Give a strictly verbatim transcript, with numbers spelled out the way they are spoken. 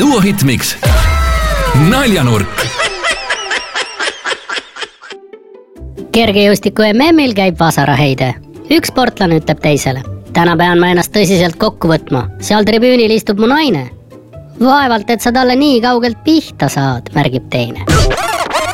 Duo Hitmix. Naljanurk. Kergejõustiku M M-il käib vasaraheide. Üks sportlane ütleb teisele. Täna pean ma ennast tõsiselt kokku võtma. Seal tribüünil istub mu naine. Vaevalt, et sa talle nii kaugelt pihta saad, märgib teine.